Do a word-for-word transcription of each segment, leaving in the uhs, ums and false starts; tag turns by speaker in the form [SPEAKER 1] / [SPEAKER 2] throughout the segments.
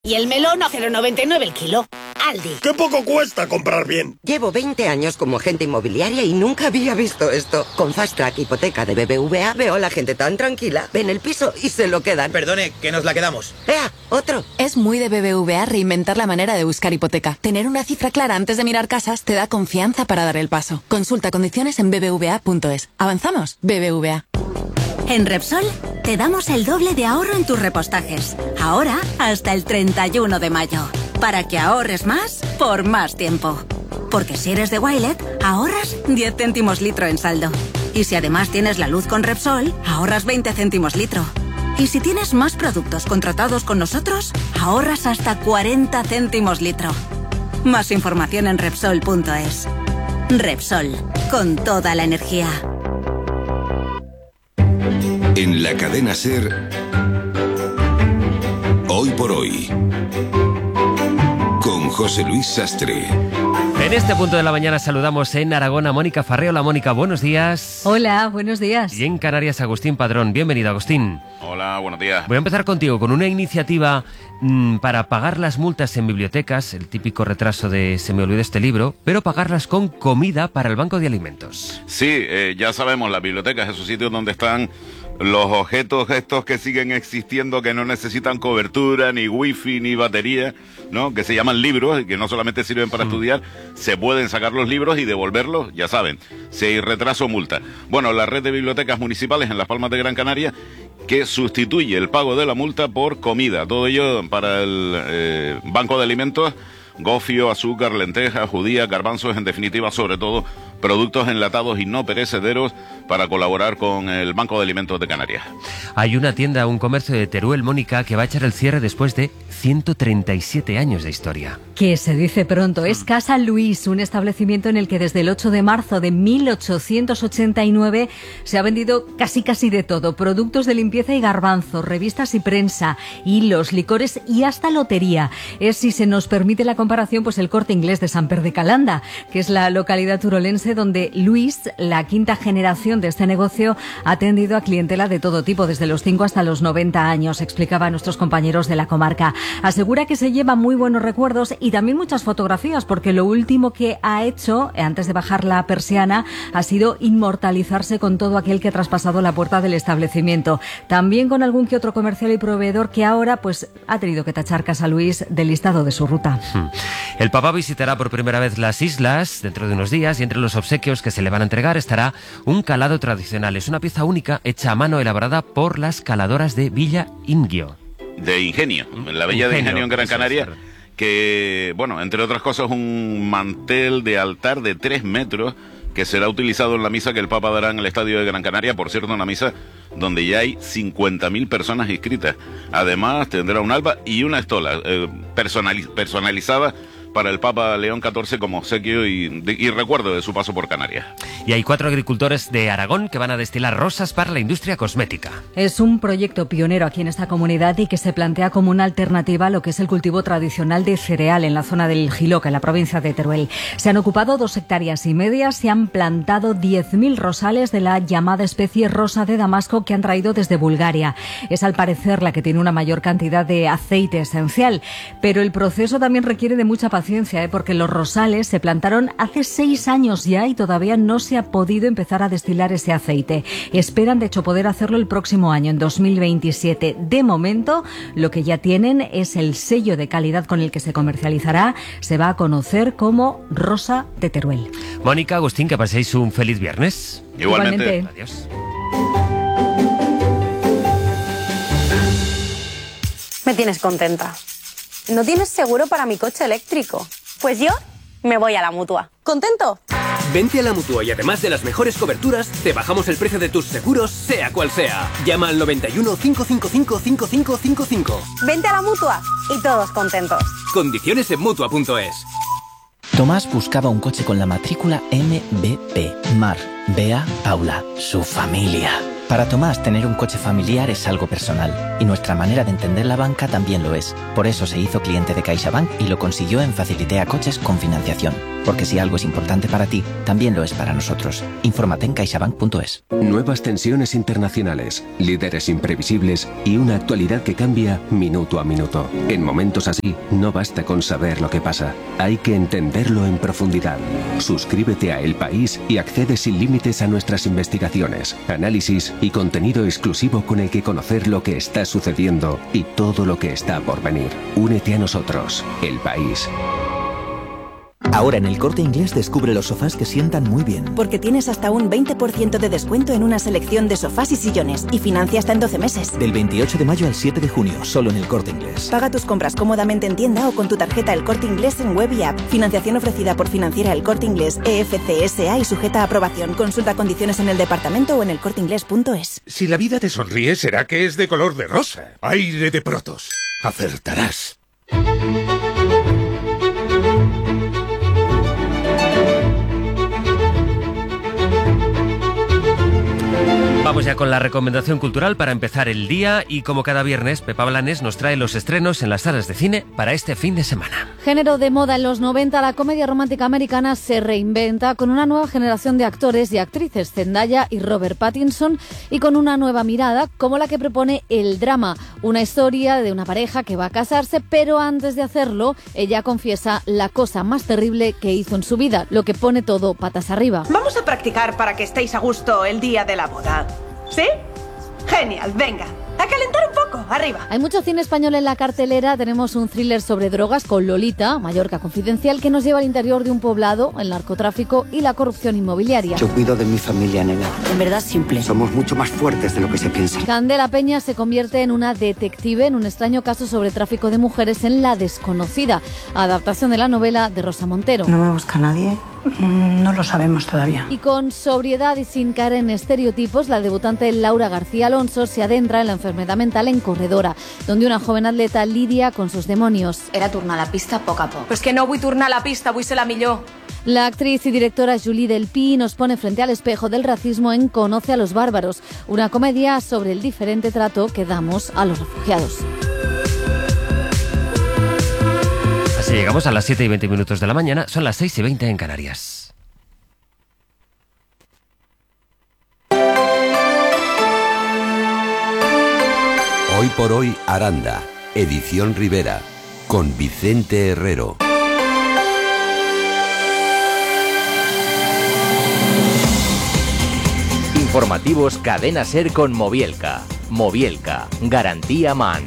[SPEAKER 1] Y el melón a cero coma noventa y nueve el kilo. Aldi.
[SPEAKER 2] ¡Qué poco cuesta comprar bien!
[SPEAKER 3] Llevo veinte años como agente inmobiliaria y nunca había visto esto. Con Fast Track Hipoteca de B B V A veo a la gente tan tranquila. Ven el piso y se lo quedan.
[SPEAKER 4] Perdone, que nos la quedamos.
[SPEAKER 3] ¡Ea! ¡Otro!
[SPEAKER 5] Es muy de B B V A reinventar la manera de buscar hipoteca. Tener una cifra clara antes de mirar casas te da confianza para dar el paso. Consulta condiciones en b b v a punto es. ¿Avanzamos? B B V A.
[SPEAKER 6] En Repsol te damos el doble de ahorro en tus repostajes. Ahora hasta el treinta y uno de mayo. Para que ahorres más por más tiempo. Porque si eres de Wilet, ahorras diez céntimos litro en saldo. Y si además tienes la luz con Repsol, ahorras veinte céntimos litro. Y si tienes más productos contratados con nosotros, ahorras hasta cuarenta céntimos litro. Más información en Repsol punto es. Repsol, con toda la energía.
[SPEAKER 7] En la cadena SER, Hoy por Hoy, con José Luis Sastre.
[SPEAKER 8] En este punto de la mañana saludamos en Aragón a Mónica Farré. Hola Mónica, buenos días.
[SPEAKER 9] Hola, buenos días.
[SPEAKER 8] Y en Canarias, Agustín Padrón. Bienvenido, Agustín.
[SPEAKER 10] Hola, buenos días.
[SPEAKER 8] Voy a empezar contigo con una iniciativa mmm, para pagar las multas en bibliotecas, el típico retraso de se me olvidó este libro, pero pagarlas con comida para el banco de alimentos.
[SPEAKER 10] Sí, eh, ya sabemos, las bibliotecas, esos sitios donde están los objetos estos que siguen existiendo, que no necesitan cobertura, ni wifi, ni batería, ¿no? Que se llaman libros y que no solamente sirven para mm. estudiar, se pueden sacar los libros y devolverlos, ya saben, si hay retraso, multa. Bueno, la red de bibliotecas municipales en Las Palmas de Gran Canaria, que sustituye el pago de la multa por comida, todo ello para el eh, banco de alimentos, gofio, azúcar, lentejas, judías, garbanzos, en definitiva, sobre todo, productos enlatados y no perecederos para colaborar con el Banco de Alimentos de Canarias.
[SPEAKER 8] Hay una tienda, un comercio de Teruel, Mónica, que va a echar el cierre después de ciento treinta y siete años de historia.
[SPEAKER 9] Que se dice pronto. Es Casa Luis, un establecimiento en el que desde el ocho de marzo de mil ochocientos ochenta y nueve se ha vendido casi casi de todo. Productos de limpieza y garbanzo, revistas y prensa, hilos, licores y hasta lotería. Es, si se nos permite la comparación, pues el Corte Inglés de San Pedro de Calanda, que es la localidad turolense donde Luis, la quinta generación de este negocio, ha atendido a clientela de todo tipo, desde los cinco hasta los noventa años, explicaba a nuestros compañeros de la comarca. Asegura que se lleva muy buenos recuerdos y también muchas fotografías, porque lo último que ha hecho, antes de bajar la persiana, ha sido inmortalizarse con todo aquel que ha traspasado la puerta del establecimiento. También con algún que otro comercial y proveedor que ahora pues ha tenido que tachar Casa Luis del listado de su ruta.
[SPEAKER 8] El Papa visitará por primera vez las islas dentro de unos días y entre los obsequios que se le van a entregar estará un calado tradicional. Es una pieza única hecha a mano, elaborada por las caladoras de Villa Ingenio.
[SPEAKER 10] De Ingenio, la Villa de Ingenio en Gran Canaria, que, bueno, entre otras cosas, un mantel de altar de tres metros que será utilizado en la misa que el Papa dará en el Estadio de Gran Canaria. Por cierto, una misa donde ya hay cincuenta mil personas inscritas. Además, tendrá un alba y una estola eh, personaliz- personalizada para el Papa León catorce como obsequio y, y recuerdo de su paso por Canarias.
[SPEAKER 8] Y hay cuatro agricultores de Aragón que van a destilar rosas para la industria cosmética.
[SPEAKER 9] Es un proyecto pionero aquí en esta comunidad y que se plantea como una alternativa a lo que es el cultivo tradicional de cereal en la zona del Jiloca, en la provincia de Teruel. Se han ocupado dos hectáreas y media, se han plantado diez mil rosales de la llamada especie rosa de Damasco que han traído desde Bulgaria. Es al parecer la que tiene una mayor cantidad de aceite esencial, pero el proceso también requiere de mucha paciencia. Paciencia, ¿eh? porque los rosales se plantaron hace seis años ya y todavía no se ha podido empezar a destilar ese aceite. Esperan, de hecho, poder hacerlo el próximo año, en dos mil veintisiete. De momento, lo que ya tienen es el sello de calidad con el que se comercializará. Se va a conocer como Rosa de Teruel.
[SPEAKER 8] Mónica, Agustín, que paséis un feliz viernes.
[SPEAKER 10] Igualmente.
[SPEAKER 9] Igualmente.
[SPEAKER 8] Adiós.
[SPEAKER 11] Me tienes contenta. ¿No tienes seguro para mi coche eléctrico? Pues yo me voy a la Mutua. ¿Contento?
[SPEAKER 12] Vente a la Mutua y además de las mejores coberturas, te bajamos el precio de tus seguros, sea cual sea. Llama al noventa y uno, cinco cinco cinco, cinco cinco cinco cinco.
[SPEAKER 11] Vente a la Mutua y todos contentos.
[SPEAKER 12] Condiciones en Mutua punto es.
[SPEAKER 13] Tomás buscaba un coche con la matrícula M B P. Mar, Bea, Paula, su familia. Para Tomás, tener un coche familiar es algo personal, y nuestra manera de entender la banca también lo es. Por eso se hizo cliente de CaixaBank y lo consiguió en Facilitea Coches con financiación. Porque si algo es importante para ti, también lo es para nosotros. Infórmate en caixabank punto es.
[SPEAKER 4] Nuevas tensiones internacionales, líderes imprevisibles y una actualidad que cambia minuto a minuto. En momentos así, no basta con saber lo que pasa, hay que entenderlo en profundidad. Suscríbete a El País y accede sin límites a nuestras investigaciones, análisis y contenido exclusivo con el que conocer lo que está sucediendo y todo lo que está por venir. Únete a nosotros, El País.
[SPEAKER 14] Ahora en El Corte Inglés descubre los sofás que sientan muy bien.
[SPEAKER 15] Porque tienes hasta un veinte por ciento de descuento en una selección de sofás y sillones y financia hasta en doce meses.
[SPEAKER 14] Del veintiocho de mayo al siete de junio, solo en El Corte Inglés.
[SPEAKER 15] Paga tus compras cómodamente en tienda o con tu tarjeta El Corte Inglés en web y app. Financiación ofrecida por Financiera El Corte Inglés E F C S A y sujeta a aprobación. Consulta condiciones en el departamento o en elcorteinglés punto es.
[SPEAKER 16] Si la vida te sonríe, será que es de color de rosa. Aire de Protos. Acertarás.
[SPEAKER 8] Vamos ya con la recomendación cultural para empezar el día y como cada viernes, Pepa Blanes nos trae los estrenos en las salas de cine para este fin de semana.
[SPEAKER 9] Género de moda en los noventa, la comedia romántica americana se reinventa con una nueva generación de actores y actrices, Zendaya y Robert Pattinson, y con una nueva mirada como la que propone el drama, una historia de una pareja que va a casarse, pero antes de hacerlo, ella confiesa la cosa más terrible que hizo en su vida, lo que pone todo patas arriba.
[SPEAKER 17] Vamos a practicar para que estéis a gusto el día de la boda. ¿Sí? Genial, venga. A calentar un poco, arriba.
[SPEAKER 9] Hay mucho cine español en la cartelera. Tenemos un thriller sobre drogas con Lolita, Mallorca Confidencial, que nos lleva al interior de un poblado, el narcotráfico y la corrupción inmobiliaria.
[SPEAKER 18] Yo cuido de mi familia, nena.
[SPEAKER 15] En verdad simple.
[SPEAKER 18] Somos mucho más fuertes de lo que se piensa.
[SPEAKER 9] Candela Peña se convierte en una detective en un extraño caso sobre tráfico de mujeres en La Desconocida, adaptación de la novela de Rosa Montero.
[SPEAKER 19] ¿No me busca nadie? No lo sabemos todavía.
[SPEAKER 9] Y con sobriedad y sin caer en estereotipos, la debutante Laura García Alonso se adentra en la enfermedad mental en Corredora, donde una joven atleta lidia con sus demonios.
[SPEAKER 20] Era tornar la pista a poc a poc.
[SPEAKER 17] Pues que no vull tornar la pista, vull ser la millor.
[SPEAKER 9] La actriz y directora Julie Delpy nos pone frente al espejo del racismo en Conoce a los bárbaros, una comedia sobre el diferente trato que damos a los refugiados.
[SPEAKER 8] Así llegamos a las siete y veinte minutos de la mañana, son las seis y veinte en Canarias.
[SPEAKER 7] Hoy por hoy, Aranda, edición Rivera, con Vicente Herrero.
[SPEAKER 21] Informativos Cadena Ser con Movielca. Movielca, garantía MAN.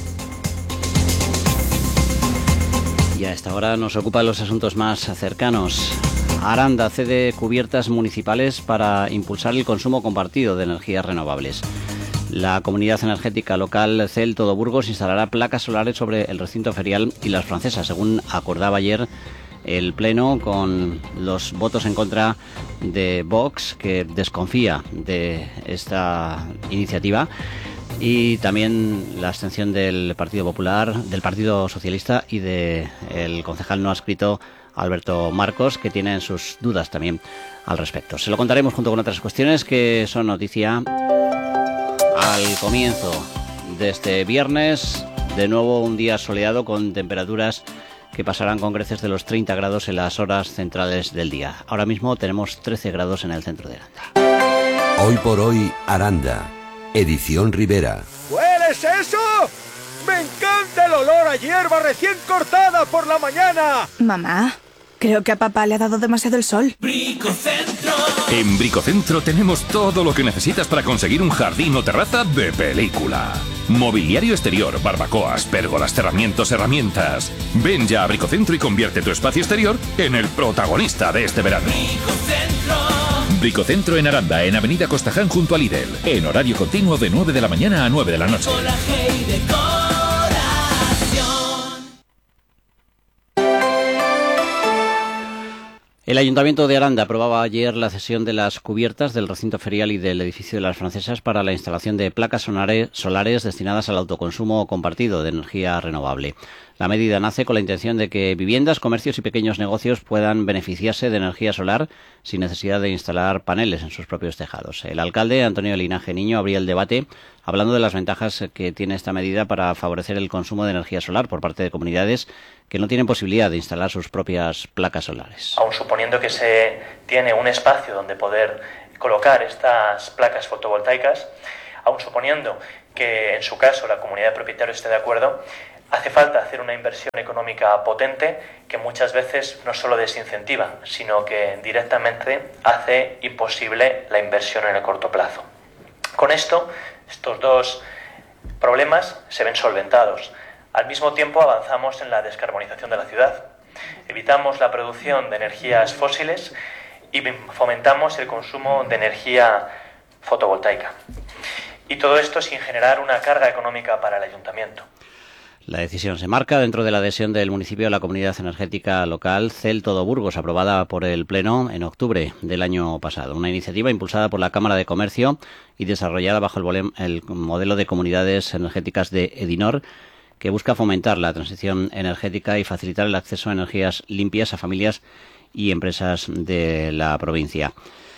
[SPEAKER 22] Y a esta hora nos ocupan los asuntos más cercanos. Aranda cede cubiertas municipales para impulsar el consumo compartido de energías renovables. La comunidad energética local C E L Todo Burgos instalará placas solares sobre el recinto ferial y las francesas, según acordaba ayer el Pleno con los votos en contra de Vox, que desconfía de esta iniciativa, y también la abstención del Partido Popular, del Partido Socialista y del concejal no adscrito Alberto Marcos, que tienen sus dudas también al respecto. Se lo contaremos junto con otras cuestiones que son noticia al comienzo de este viernes. De nuevo un día soleado con temperaturas que pasarán con creces de los treinta grados en las horas centrales del día. Ahora mismo tenemos trece grados en el centro de Aranda.
[SPEAKER 7] Hoy por hoy, Aranda, edición Rivera.
[SPEAKER 2] ¿Hueles eso? ¡Me encanta el olor a hierba recién cortada por la mañana!
[SPEAKER 19] Mamá, creo que a papá le ha dado demasiado el sol.
[SPEAKER 23] Bricocentro. En Bricocentro tenemos todo lo que necesitas para conseguir un jardín o terraza de película. Mobiliario exterior, barbacoas, pérgolas, cerramientos, herramientas. Ven ya a Bricocentro y convierte tu espacio exterior en el protagonista de este verano. Bricocentro. Bricocentro en Aranda, en Avenida Costaján junto a Lidl. En horario continuo de nueve de la mañana a nueve de la noche.
[SPEAKER 22] El Ayuntamiento de Aranda aprobaba ayer la cesión de las cubiertas del recinto ferial y del edificio de las francesas para la instalación de placas solares destinadas al autoconsumo compartido de energía renovable. La medida nace con la intención de que viviendas, comercios y pequeños negocios puedan beneficiarse de energía solar sin necesidad de instalar paneles en sus propios tejados. El alcalde, Antonio Linaje Niño, abría el debate hablando de las ventajas que tiene esta medida para favorecer el consumo de energía solar por parte de comunidades que no tienen posibilidad de instalar sus propias placas solares.
[SPEAKER 1] Aun suponiendo que se tiene un espacio donde poder colocar estas placas fotovoltaicas, aun suponiendo que en su caso la comunidad de propietarios esté de acuerdo, hace falta hacer una inversión económica potente que muchas veces no solo desincentiva, sino que directamente hace imposible la inversión en el corto plazo. Con esto, estos dos problemas se ven solventados. Al mismo tiempo avanzamos en la descarbonización de la ciudad. Evitamos la producción de energías fósiles y fomentamos el consumo de energía fotovoltaica. Y todo esto sin generar una carga económica para el ayuntamiento.
[SPEAKER 22] La decisión se marca dentro de la adhesión del municipio a la Comunidad Energética Local C E L Todo Burgos, aprobada por el Pleno en octubre del año pasado. Una iniciativa impulsada por la Cámara de Comercio y desarrollada bajo el, volem, el modelo de comunidades energéticas de Edinor, que busca fomentar la transición energética y facilitar el acceso a energías limpias a familias y empresas de la provincia.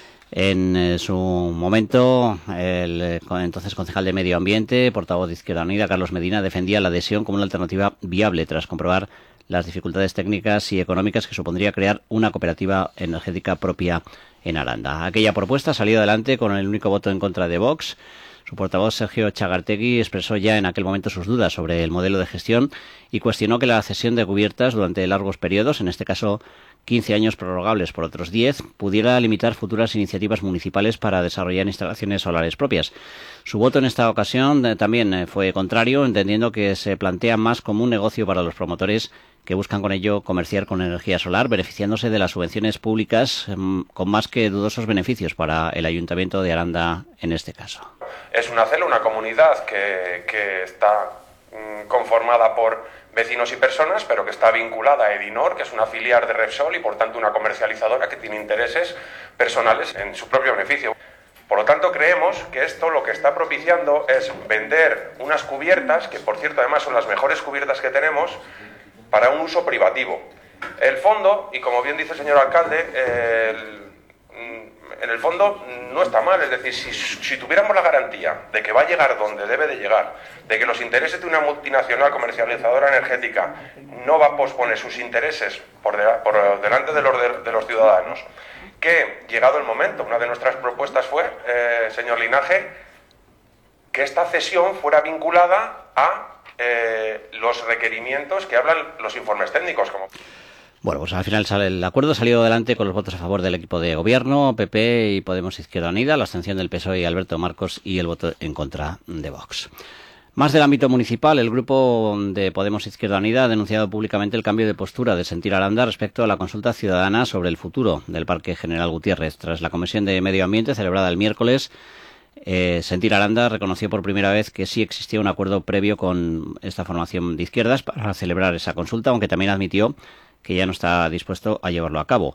[SPEAKER 22] En eh, su momento, el eh, entonces concejal de Medio Ambiente, portavoz de Izquierda Unida, Carlos Medina, defendía la adhesión como una alternativa viable tras comprobar las dificultades técnicas y económicas que supondría crear una cooperativa energética propia en Aranda. Aquella propuesta salió adelante con el único voto en contra de Vox. Su portavoz, Sergio Chagartegui, expresó ya en aquel momento sus dudas sobre el modelo de gestión y cuestionó que la cesión de cubiertas durante largos periodos, en este caso quince años prorrogables por otros diez, pudiera limitar futuras iniciativas municipales para desarrollar instalaciones solares propias. Su voto en esta ocasión eh, también eh, fue contrario, entendiendo que se plantea más como un negocio para los promotores que buscan con ello comerciar con energía solar, beneficiándose de las subvenciones públicas eh, con más que dudosos beneficios para el Ayuntamiento de Aranda en este caso.
[SPEAKER 3] Es una célula, una comunidad que, que está mm, conformada por vecinos y personas, pero que está vinculada a Edinor, que es una filial de Repsol y por tanto una comercializadora que tiene intereses personales en su propio beneficio. Por lo tanto, creemos que esto lo que está propiciando es vender unas cubiertas, que por cierto además son las mejores cubiertas que tenemos, para un uso privativo. El fondo, y como bien dice el señor alcalde, el, en el fondo no está mal, es decir, si, si tuviéramos la garantía de que va a llegar donde debe de llegar, de que los intereses de una multinacional comercializadora energética no va a posponer sus intereses por, de, por delante de los, de, de los ciudadanos, que llegado el momento, una de nuestras propuestas fue, eh, señor Linaje, que esta cesión fuera vinculada a eh, los requerimientos que hablan los informes técnicos, como...
[SPEAKER 22] Bueno, pues al final sale el acuerdo salió adelante con los votos a favor del equipo de gobierno, P P y Podemos Izquierda Unida, la abstención del P S O E y Alberto Marcos y el voto en contra de Vox. Más del ámbito municipal, el grupo de Podemos Izquierda Unida ha denunciado públicamente el cambio de postura de Sentir Aranda respecto a la consulta ciudadana sobre el futuro del Parque General Gutiérrez. Tras la Comisión de Medio Ambiente celebrada el miércoles, eh, Sentir Aranda reconoció por primera vez que sí existía un acuerdo previo con esta formación de izquierdas para celebrar esa consulta, aunque también admitió que ya no está dispuesto a llevarlo a cabo.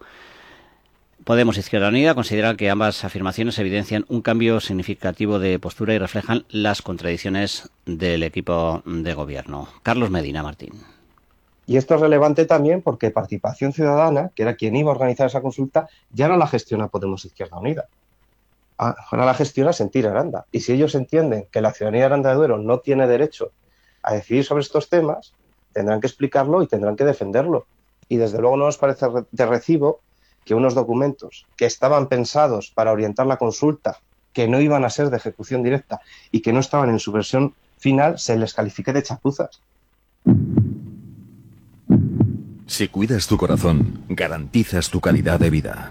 [SPEAKER 22] Podemos Izquierda Unida considera que ambas afirmaciones evidencian un cambio significativo de postura y reflejan las contradicciones del equipo de gobierno. Carlos Medina Martín.
[SPEAKER 5] Y esto es relevante también porque Participación Ciudadana, que era quien iba a organizar esa consulta, ya no la gestiona Podemos Izquierda Unida. Ahora la gestiona Sentir Aranda. Y si ellos entienden que la ciudadanía de Aranda de Duero no tiene derecho a decidir sobre estos temas, tendrán que explicarlo y tendrán que defenderlo. Y desde luego no nos parece de recibo que unos documentos que estaban pensados para orientar la consulta, que no iban a ser de ejecución directa y que no estaban en su versión final, se les califique de chapuzas.
[SPEAKER 23] Si cuidas tu corazón, garantizas tu calidad de vida.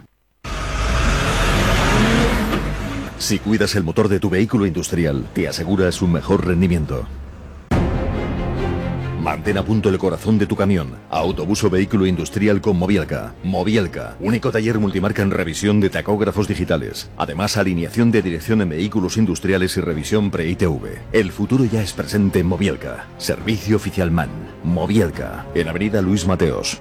[SPEAKER 23] Si cuidas el motor de tu vehículo industrial, te aseguras un mejor rendimiento. Mantén a punto el corazón de tu camión. Autobús o vehículo industrial con Mobielka. Mobielka, único taller multimarca en revisión de tacógrafos digitales. Además, alineación de dirección en vehículos industriales y revisión pre-I T V. El futuro ya es presente en Mobielka. Servicio oficial MAN. Mobielka, en Avenida Luis Mateos.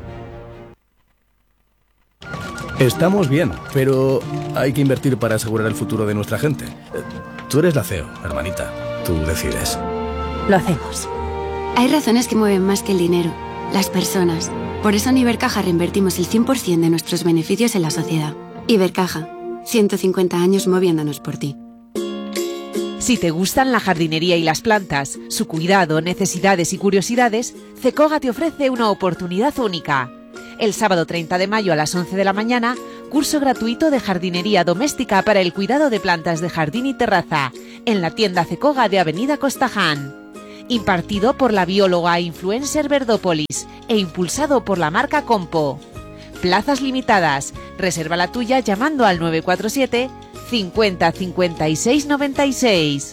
[SPEAKER 24] Estamos bien, pero hay que invertir para asegurar el futuro de nuestra gente. Tú eres la C E O, hermanita. Tú decides.
[SPEAKER 25] Lo hacemos.
[SPEAKER 6] Hay razones que mueven más que el dinero, las personas. Por eso en Ibercaja reinvertimos el cien por ciento de nuestros beneficios en la sociedad. Ibercaja, ciento cincuenta años moviéndonos por ti.
[SPEAKER 10] Si te gustan la jardinería y las plantas, su cuidado, necesidades y curiosidades, CECOGA te ofrece una oportunidad única. El sábado treinta de mayo a las once de la mañana, curso gratuito de jardinería doméstica para el cuidado de plantas de jardín y terraza, en la tienda CECOGA de Avenida Costaján. Impartido por la bióloga e influencer Verdópolis e impulsado por la marca Compo. Plazas limitadas. Reserva la tuya llamando al nueve cuatro siete cincuenta cincuenta y seis noventa y seis.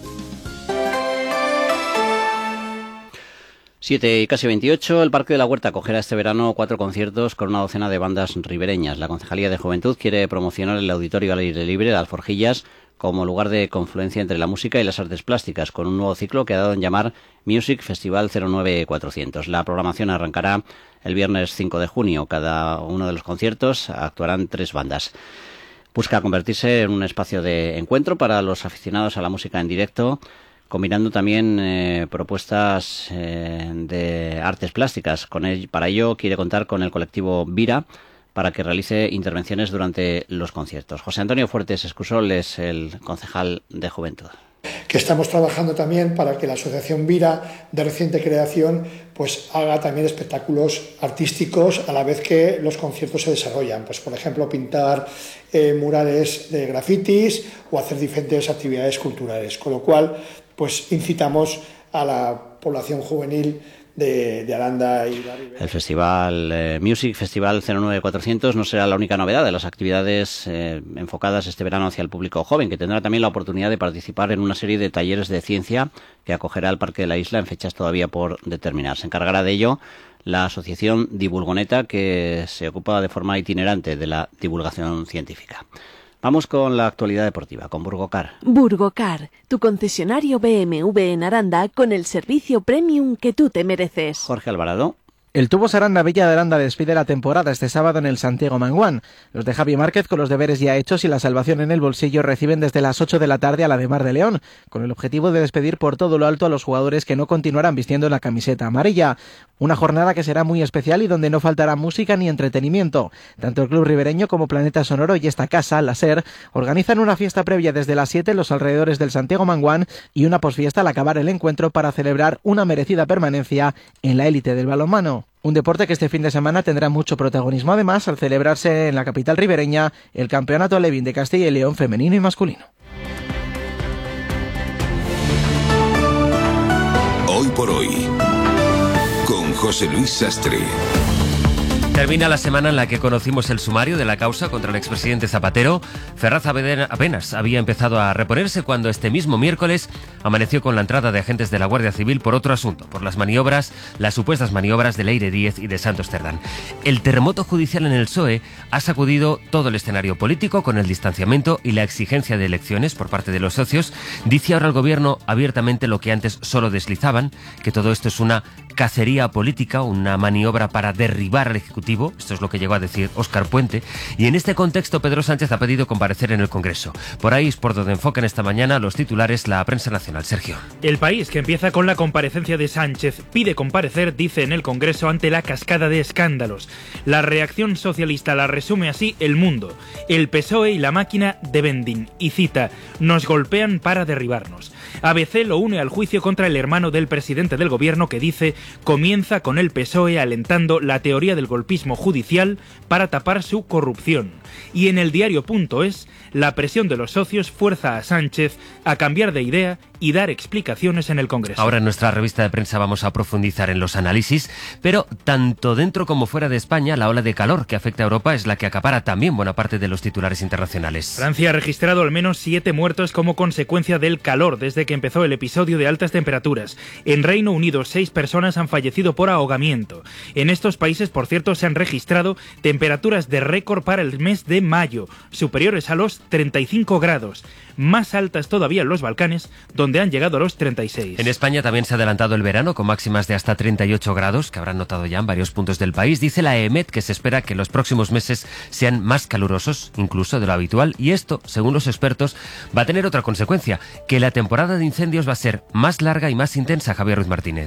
[SPEAKER 22] siete y casi veintiocho, el Parque de la Huerta acogerá este verano cuatro conciertos con una docena de bandas ribereñas. La Concejalía de Juventud quiere promocionar el Auditorio al aire libre de Alforjillas como lugar de confluencia entre la música y las artes plásticas, con un nuevo ciclo que ha dado en llamar Music Festival cero nueve cuatrocientos. La programación arrancará el viernes cinco de junio. Cada uno de los conciertos actuarán tres bandas. Busca convertirse en un espacio de encuentro para los aficionados a la música en directo, combinando también eh, propuestas eh, de artes plásticas. Con el, para ello quiere contar con el colectivo Vira para que realice intervenciones durante los conciertos. José Antonio Fuertes Escusol es el concejal de Juventud.
[SPEAKER 11] Que estamos trabajando también para que la Asociación Vira, de reciente creación, pues haga también espectáculos artísticos a la vez que los conciertos se desarrollan. Pues, por ejemplo, pintar eh, murales de grafitis o hacer diferentes actividades culturales. Con lo cual, pues incitamos a la población juvenil de, de Aranda y la Ribera.
[SPEAKER 22] El Festival eh, Music Festival cero nueve cuatrocientos no será la única novedad de las actividades eh, enfocadas este verano hacia el público joven, que tendrá también la oportunidad de participar en una serie de talleres de ciencia que acogerá el Parque de la Isla en fechas todavía por determinar. Se encargará de ello la asociación Divulgoneta, que se ocupa de forma itinerante de la divulgación científica. Vamos con la actualidad deportiva, con Burgocar.
[SPEAKER 12] Burgocar, tu concesionario B M W en Aranda con el servicio premium que tú te mereces.
[SPEAKER 22] Jorge Alvarado.
[SPEAKER 25] El Tubos Aranda Villa de Aranda despide la temporada este sábado en el Santiago Manguán. Los de Javi Márquez, con los deberes ya hechos y la salvación en el bolsillo, reciben desde las ocho de la tarde a la de Mar de León, con el objetivo de despedir por todo lo alto a los jugadores que no continuarán vistiendo la camiseta amarilla. Una jornada que será muy especial y donde no faltará música ni entretenimiento. Tanto el club ribereño como Planeta Sonoro y esta casa, la SER, organizan una fiesta previa desde las siete en los alrededores del Santiago Manguán y una posfiesta al acabar el encuentro para celebrar una merecida permanencia en la élite del balonmano. Un deporte que este fin de semana tendrá mucho protagonismo, además, al celebrarse en la capital ribereña el Campeonato Levin de Castilla y León femenino y masculino.
[SPEAKER 7] Hoy por hoy, con José Luis Sastre.
[SPEAKER 8] Termina la semana en la que conocimos el sumario de la causa contra el expresidente Zapatero. Ferraz apenas había empezado a reponerse cuando este mismo miércoles amaneció con la entrada de agentes de la Guardia Civil por otro asunto, por las maniobras, las supuestas maniobras de Leire Díez y de Santos Cerdán. El terremoto judicial en el P S O E ha sacudido todo el escenario político con el distanciamiento y la exigencia de elecciones por parte de los socios. Dice ahora el gobierno abiertamente lo que antes solo deslizaban, que todo esto es una cacería política, una maniobra para derribar al Ejecutivo. Esto es lo que llegó a decir Óscar Puente. Y en este contexto, Pedro Sánchez ha pedido comparecer en el Congreso. Por ahí es por donde enfocan esta mañana los titulares la prensa nacional. Sergio.
[SPEAKER 26] El País, que empieza con la comparecencia de Sánchez, pide comparecer, dice, en el Congreso ante la cascada de escándalos. La reacción socialista la resume así El Mundo. El P S O E y la máquina de vending. Y cita, nos golpean para derribarnos. A B C lo une al juicio contra el hermano del presidente del gobierno que dice comienza con el P S O E alentando la teoría del golpismo judicial para tapar su corrupción. Y en el diario.es, la presión de los socios fuerza a Sánchez a cambiar de idea y dar explicaciones en el Congreso.
[SPEAKER 8] Ahora en nuestra revista de prensa vamos a profundizar en los análisis, pero tanto dentro como fuera de España, la ola de calor que afecta a Europa es la que acapara también buena parte de los titulares internacionales.
[SPEAKER 26] Francia ha registrado al menos siete muertos como consecuencia del calor desde que empezó el episodio de altas temperaturas. En Reino Unido, seis personas han fallecido por ahogamiento. En estos países, por cierto, se han registrado temperaturas de récord para el mes de mayo, superiores a los treinta y cinco grados. Más altas todavía en los Balcanes, donde han llegado a los treinta y seis.
[SPEAKER 8] En España también se ha adelantado el verano, con máximas de hasta treinta y ocho grados, que habrán notado ya en varios puntos del país. Dice la E M E T que se espera que los próximos meses sean más calurosos, incluso de lo habitual, y esto, según los expertos, va a tener otra consecuencia, que la temporada de incendios va a ser más larga y más intensa, Javier Ruiz Martínez.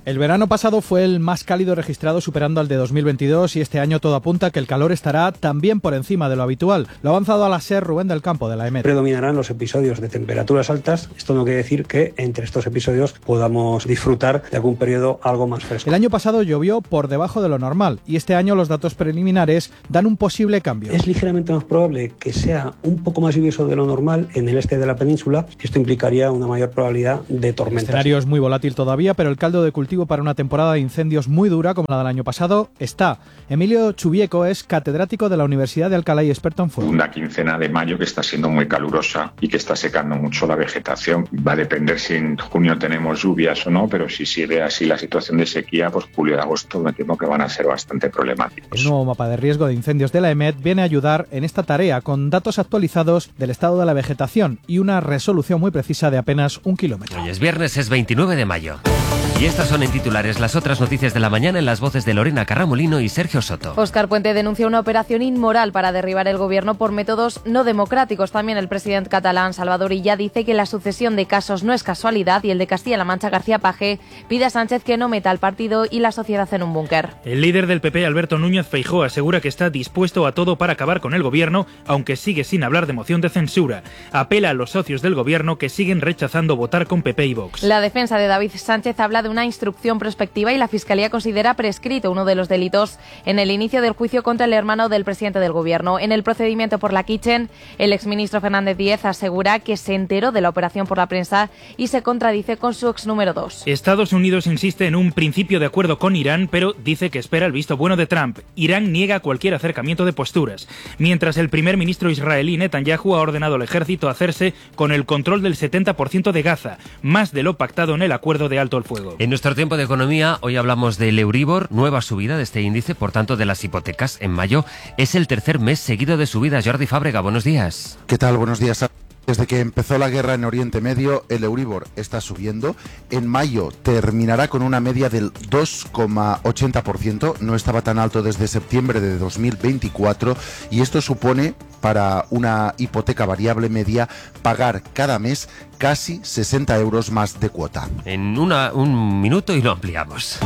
[SPEAKER 4] El verano pasado fue el más cálido registrado, superando al de dos mil veintidós, y este año todo apunta que el calor estará también por encima de lo habitual. Lo ha avanzado a la SER Rubén del Campo, de la EMET.
[SPEAKER 13] Predominarán los episodios de temperaturas altas. Esto no quiere decir que entre estos episodios podamos disfrutar de algún periodo algo más fresco.
[SPEAKER 4] El año pasado llovió por debajo de lo normal y este año los datos preliminares dan un posible cambio.
[SPEAKER 13] Es ligeramente más probable que sea un poco más lluvioso de lo normal en el este de la península. Esto implicaría una mayor probabilidad de tormentas.
[SPEAKER 4] El escenario es muy volátil todavía, pero el caldo de cultivo para una temporada de incendios muy dura como la del año pasado está. Emilio Chubieco es catedrático de la Universidad de Alcalá y experto en fuego.
[SPEAKER 14] Una quincena de mayo que está siendo muy calurosa y que está secando mucho la vegetación. Va a depender si en junio tenemos lluvias o no, pero si sigue así la situación de sequía, pues julio y agosto me temo que van a ser bastante problemáticos.
[SPEAKER 4] El nuevo mapa de riesgo de incendios de la EMET viene a ayudar en esta tarea con datos actualizados del estado de la vegetación y una resolución muy precisa de apenas un kilómetro.
[SPEAKER 8] Hoy es viernes, es veintinueve de mayo. Y estas son en titulares las otras noticias de la mañana en las voces de Lorena Carramolino y Sergio Soto.
[SPEAKER 15] Óscar Puente denuncia una operación inmoral para derribar el gobierno por métodos no democráticos. También el presidente catalán Salvador Illa dice que la sucesión de casos no es casualidad y el de Castilla-La Mancha, García Paje, pide a Sánchez que no meta al partido y la sociedad en un búnker.
[SPEAKER 26] El líder del P P, Alberto Núñez Feijóo, asegura que está dispuesto a todo para acabar con el gobierno, aunque sigue sin hablar de moción de censura. Apela a los socios del gobierno que siguen rechazando votar con P P y Vox.
[SPEAKER 15] La defensa de David Sánchez habla de una instrucción prospectiva y la Fiscalía considera prescrito uno de los delitos en el inicio del juicio contra el hermano del presidente del gobierno. En el procedimiento por la Kitchen, el exministro Fernández Díez asegura que se enteró de la operación por la prensa y se contradice con su ex número dos.
[SPEAKER 26] Estados Unidos insiste en un principio de acuerdo con Irán, pero dice que espera el visto bueno de Trump. Irán niega cualquier acercamiento de posturas, mientras el primer ministro israelí Netanyahu ha ordenado al ejército hacerse con el control del setenta por ciento de Gaza, más de lo pactado en el acuerdo de alto el fuego.
[SPEAKER 8] En nuestro tiempo de economía, hoy hablamos del Euribor, nueva subida de este índice, por tanto de las hipotecas en mayo. Es el tercer mes seguido de subida. Jordi Fábrega, buenos días.
[SPEAKER 16] ¿Qué tal? Buenos días. Desde que empezó la guerra en Oriente Medio, el Euribor está subiendo. En mayo terminará con una media del dos coma ochenta por ciento. No estaba tan alto desde septiembre de dos mil veinticuatro y esto supone para una hipoteca variable media pagar cada mes casi sesenta euros más de cuota.
[SPEAKER 8] En una, un minuto y lo ampliamos.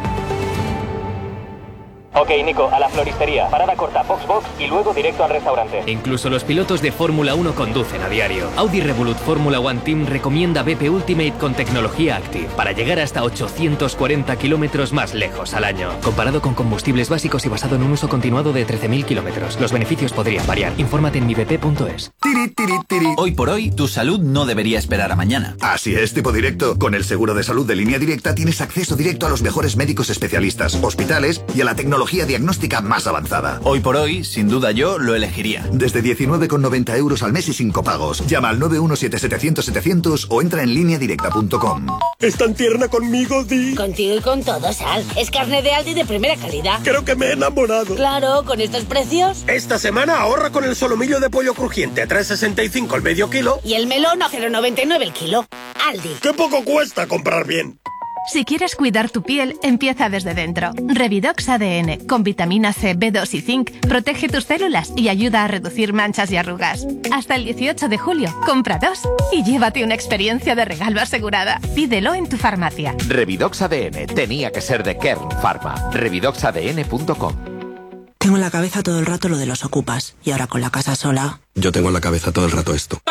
[SPEAKER 21] Ok, Nico, a la floristería. Parada corta, box box y luego directo al restaurante.
[SPEAKER 18] Incluso los pilotos de Fórmula uno conducen a diario. Audi Revolut Fórmula One Team recomienda B P Ultimate con tecnología Active para llegar hasta ochocientos cuarenta kilómetros más lejos al año. Comparado con combustibles básicos y basado en un uso continuado de trece mil kilómetros. Los beneficios podrían variar. Infórmate en mi b p punto es.
[SPEAKER 27] Tiri, tiri, tiri. Hoy por hoy, tu salud no debería esperar a mañana.
[SPEAKER 28] Así es, tipo directo. Con el seguro de salud de Línea Directa tienes acceso directo a los mejores médicos especialistas, hospitales y a la tecnología diagnóstica más avanzada.
[SPEAKER 27] Hoy por hoy, sin duda yo lo elegiría.
[SPEAKER 28] Desde diecinueve con noventa euros al mes y sin copagos. Llama al nueve uno siete setecientos setecientos o entra en línea directa punto com.
[SPEAKER 2] ¿Es tan tierna conmigo, Di?
[SPEAKER 29] Contigo y con todo, Sal. Es carne de Aldi de primera calidad.
[SPEAKER 2] Creo que me he enamorado.
[SPEAKER 29] Claro, con estos precios.
[SPEAKER 2] Esta semana ahorra con el solomillo de pollo crujiente a tres sesenta y cinco el medio kilo.
[SPEAKER 29] Y el melón a cero noventa y nueve el kilo. Aldi.
[SPEAKER 2] ¡Qué poco cuesta comprar bien!
[SPEAKER 30] Si quieres cuidar tu piel, empieza desde dentro. Revidox A D N, con vitamina C, B dos y zinc, protege tus células y ayuda a reducir manchas y arrugas. Hasta el dieciocho de julio, compra dos y llévate una experiencia de regalo asegurada. Pídelo en tu farmacia.
[SPEAKER 21] Revidox A D N, tenía que ser de Kern Pharma. revidox a d n punto com.
[SPEAKER 19] Tengo en la cabeza todo el rato lo de los ocupas y ahora con la casa sola.
[SPEAKER 31] Yo tengo en la cabeza todo el rato esto.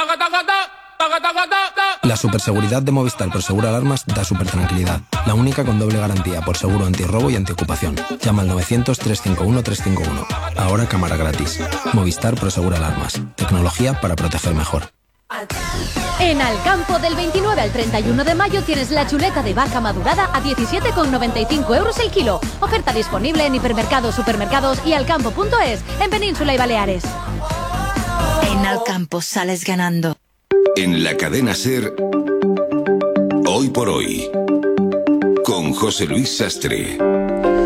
[SPEAKER 31] La superseguridad de Movistar Prosegur Alarmas da super tranquilidad. La única con doble garantía por seguro antirrobo y antiocupación. Llama al novecientos, trescientos cincuenta y uno, trescientos cincuenta y uno. Ahora cámara gratis. Movistar Prosegur Alarmas. Tecnología para proteger mejor.
[SPEAKER 32] En Alcampo, del veintinueve al treinta y uno de mayo tienes la chuleta de vaca madurada a diecisiete con noventa y cinco euros el kilo. Oferta disponible en hipermercados, supermercados y alcampo punto es en Península y Baleares.
[SPEAKER 20] En Alcampo sales ganando.
[SPEAKER 7] En la cadena SER, Hoy por Hoy, con José Luis Sastre.
[SPEAKER 8] Bueno, las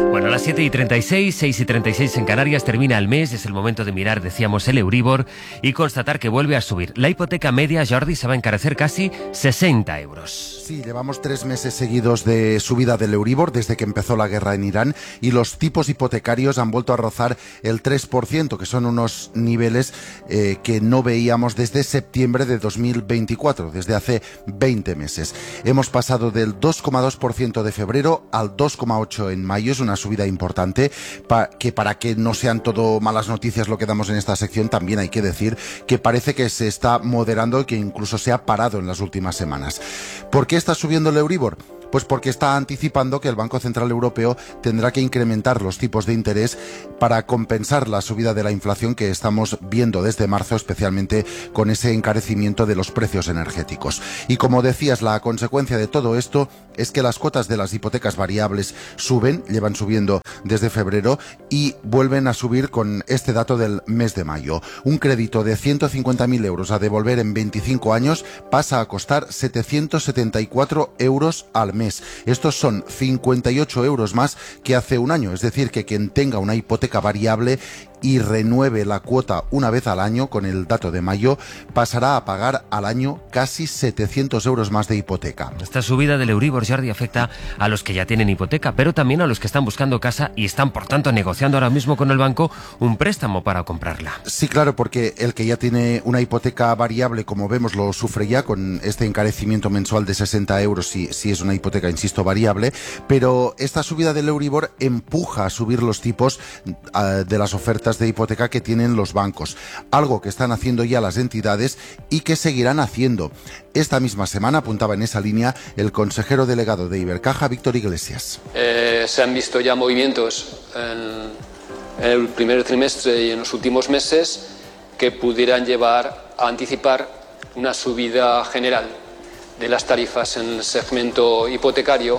[SPEAKER 8] las siete y treinta y seis, seis y treinta y seis en Canarias, termina el mes, es el momento de mirar, decíamos, el Euribor y constatar que vuelve a subir. La hipoteca media, Jordi, se va a encarecer casi sesenta euros.
[SPEAKER 16] Sí, llevamos tres meses seguidos de subida del Euribor desde que empezó la guerra en Irán y los tipos hipotecarios han vuelto a rozar el tres por ciento, que son unos niveles eh, que no veíamos desde septiembre de dos mil veinticuatro, desde hace veinte meses. Hemos pasado del dos coma dos por ciento de febrero al dos coma ocho por ciento en mayo, es una subida importante, pa que para que no sean todo malas noticias lo que damos en esta sección, también hay que decir que parece que se está moderando y que incluso se ha parado en las últimas semanas. ¿Por qué está subiendo el Euribor? Pues porque está anticipando que el Banco Central Europeo tendrá que incrementar los tipos de interés para compensar la subida de la inflación que estamos viendo desde marzo, especialmente con ese encarecimiento de los precios energéticos. Y como decías, la consecuencia de todo esto es que las cuotas de las hipotecas variables suben, llevan subiendo desde febrero y vuelven a subir con este dato del mes de mayo. Un crédito de ciento cincuenta mil euros a devolver en veinticinco años pasa a costar setecientos setenta y cuatro euros al mes. Estos son cincuenta y ocho euros más que hace un año, es decir, que quien tenga una hipoteca variable y renueve la cuota una vez al año, con el dato de mayo, pasará a pagar al año casi setecientos euros más de hipoteca.
[SPEAKER 8] Esta subida del Euribor, Jordi, afecta a los que ya tienen hipoteca, pero también a los que están buscando casa y están, por tanto, negociando ahora mismo con el banco un préstamo para comprarla.
[SPEAKER 16] Sí, claro, porque el que ya tiene una hipoteca variable, como vemos, lo sufre ya con este encarecimiento mensual de sesenta euros si, si es una hipoteca, insisto, variable, pero esta subida del Euribor empuja a subir los tipos uh, de las ofertas de hipoteca que tienen los bancos, algo que están haciendo ya las entidades y que seguirán haciendo. Esta misma semana apuntaba en esa línea el consejero delegado de Ibercaja, Víctor Iglesias.
[SPEAKER 1] Eh, se han visto ya movimientos en, en el primer trimestre y en los últimos meses que pudieran llevar a anticipar una subida general de las tarifas en el segmento hipotecario,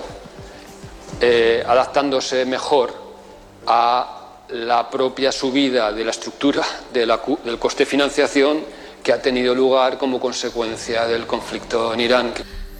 [SPEAKER 1] eh, adaptándose mejor a la propia subida de la estructura de la, del coste de financiación que ha tenido lugar como consecuencia del conflicto en Irán.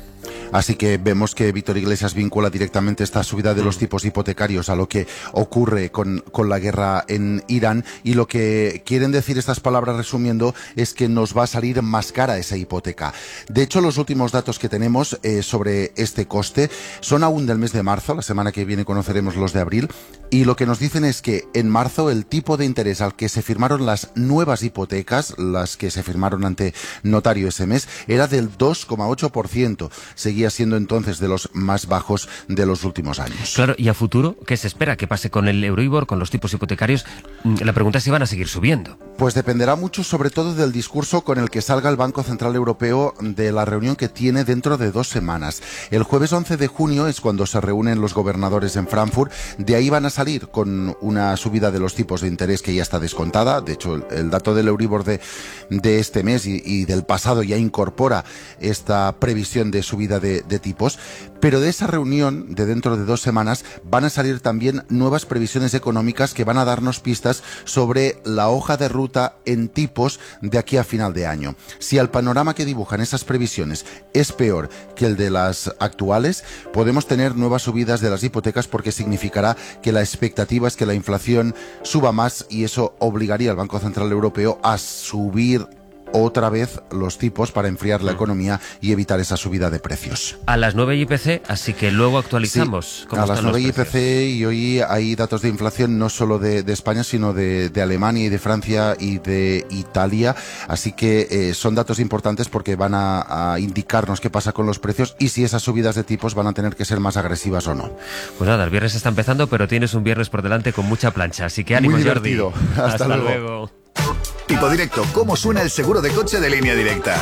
[SPEAKER 16] Así que vemos que Víctor Iglesias vincula directamente esta subida de los tipos hipotecarios a lo que ocurre con, con la guerra en Irán, y lo que quieren decir estas palabras, resumiendo, es que nos va a salir más cara esa hipoteca. De hecho, los últimos datos que tenemos eh, sobre este coste son aún del mes de marzo. La semana que viene conoceremos los de abril, y lo que nos dicen es que en marzo el tipo de interés al que se firmaron las nuevas hipotecas, las que se firmaron ante notario ese mes, era del dos coma ocho por ciento. Seguía siendo entonces de los más bajos de los últimos años.
[SPEAKER 8] Claro, y a futuro, ¿qué se espera que pase con el Euribor, con los tipos hipotecarios? La pregunta es si van a seguir subiendo.
[SPEAKER 16] Pues dependerá mucho, sobre todo, del discurso con el que salga el Banco Central Europeo de la reunión que tiene dentro de dos semanas. El jueves once de junio es cuando se reúnen los gobernadores en Frankfurt. De ahí van a salir con una subida de los tipos de interés que ya está descontada. De hecho, el, el dato del Euribor de, de este mes y, y del pasado ya incorpora esta previsión de subida de, de tipos. Pero de esa reunión de dentro de dos semanas van a salir también nuevas previsiones económicas que van a darnos pistas sobre la hoja de ruta en tipos de aquí a final de año. Si el panorama que dibujan esas previsiones es peor que el de las actuales, podemos tener nuevas subidas de las hipotecas, porque significará que la expectativa es que la inflación suba más, y eso obligaría al Banco Central Europeo a subir otra vez los tipos para enfriar la economía y evitar esa subida de precios.
[SPEAKER 8] A las nueve I P C, así que luego actualizamos.
[SPEAKER 16] Sí,
[SPEAKER 8] cómo
[SPEAKER 16] a las nueve I P C,
[SPEAKER 8] precios.
[SPEAKER 16] y hoy hay datos de inflación no solo de, de España, sino de, de Alemania y de Francia y de Italia, así que eh, son datos importantes porque van a, a indicarnos qué pasa con los precios y si esas subidas de tipos van a tener que ser más agresivas o no.
[SPEAKER 8] Pues nada, el viernes está empezando, pero tienes un viernes por delante con mucha plancha, así que ánimo,
[SPEAKER 16] Muy divertido.
[SPEAKER 8] Jordi.
[SPEAKER 16] Hasta,
[SPEAKER 8] Hasta
[SPEAKER 16] luego.
[SPEAKER 8] luego.
[SPEAKER 28] Tipo Directo, ¿cómo suena el seguro de coche de Línea Directa?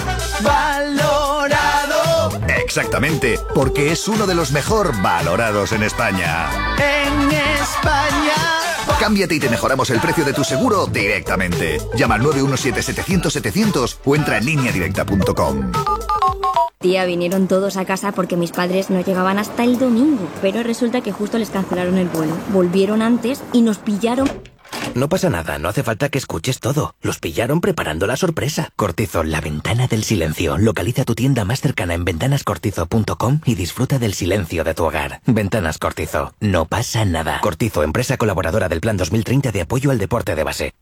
[SPEAKER 3] Valorado.
[SPEAKER 28] Exactamente, porque es uno de los mejor valorados en España.
[SPEAKER 3] En España.
[SPEAKER 28] Cámbiate y te mejoramos el precio de tu seguro directamente. Llama al nueve uno siete, setecientos, setecientos o entra en línea directa punto com.
[SPEAKER 5] Tía, vinieron todos a casa porque mis padres no llegaban hasta el domingo, pero resulta que justo les cancelaron el vuelo. Volvieron antes y nos pillaron...
[SPEAKER 6] No pasa nada, no hace falta que escuches todo. Los pillaron preparando la sorpresa. Cortizo, la ventana del silencio. Localiza tu tienda más cercana en ventanas cortizo punto com y disfruta del silencio de tu hogar. Ventanas Cortizo, no pasa nada. Cortizo, empresa colaboradora del Plan dos mil treinta de apoyo al deporte de base.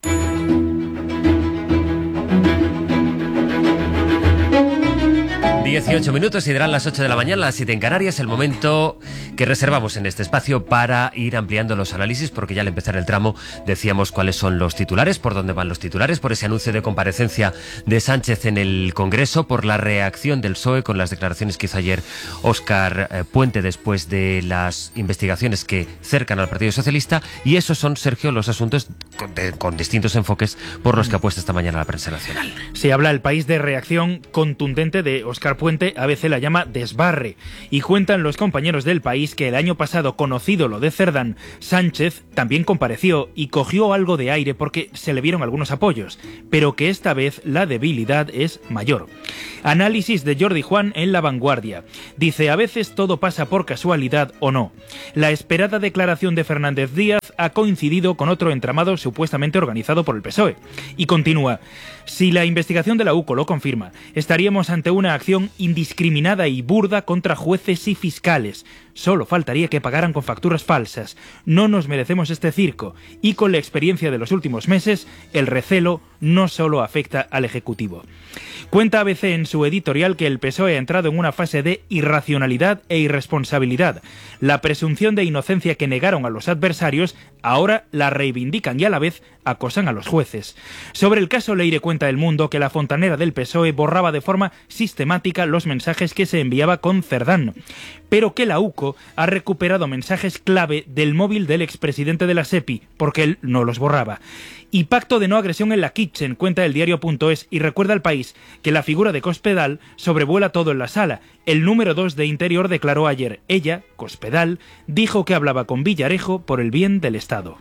[SPEAKER 8] dieciocho minutos y darán las ocho de la mañana, las siete en Canarias, el momento que reservamos en este espacio para ir ampliando los análisis, porque ya al empezar el tramo decíamos cuáles son los titulares, por dónde van los titulares, por ese anuncio de comparecencia de Sánchez en el Congreso, por la reacción del P S O E con las declaraciones que hizo ayer Óscar eh, Puente después de las investigaciones que cercan al Partido Socialista, y esos son, Sergio, los asuntos con, de, con distintos enfoques por los que apuesta esta mañana la prensa nacional.
[SPEAKER 26] Se habla El País de reacción contundente de Óscar Puente, A B C la llama desbarre, y cuentan los compañeros del País que el año pasado, conocido lo de Cerdán, Sánchez también compareció y cogió algo de aire porque se le vieron algunos apoyos, pero que esta vez la debilidad es mayor. Análisis de Jordi Juan en La Vanguardia. Dice, a veces todo pasa por casualidad o no. La esperada declaración de Fernández Díaz ha coincidido con otro entramado supuestamente organizado por el P S O E. Y continúa, si la investigación de la U C O lo confirma, estaríamos ante una acción indiscriminada y burda contra jueces y fiscales. Solo faltaría que pagaran con facturas falsas. No nos merecemos este circo. Y con la experiencia de los últimos meses, el recelo no solo afecta al Ejecutivo. Cuenta A B C en su editorial que el P S O E ha entrado en una fase de irracionalidad e irresponsabilidad. La presunción de inocencia que negaron a los adversarios, ahora la reivindican y a la vez acosan a los jueces. Sobre el caso Leire cuenta El Mundo que la fontanera del P S O E borraba de forma sistemática los mensajes que se enviaba con Cerdán, pero que la U C O ha recuperado mensajes clave del móvil del expresidente de la SEPI, porque él no los borraba. Y pacto de no agresión en la Kitchen, cuenta el diario punto es, y recuerda al País que la figura de Cospedal sobrevuela todo en la sala. El número dos de Interior declaró ayer, ella, Cospedal, dijo que hablaba con Villarejo por el bien del Estado.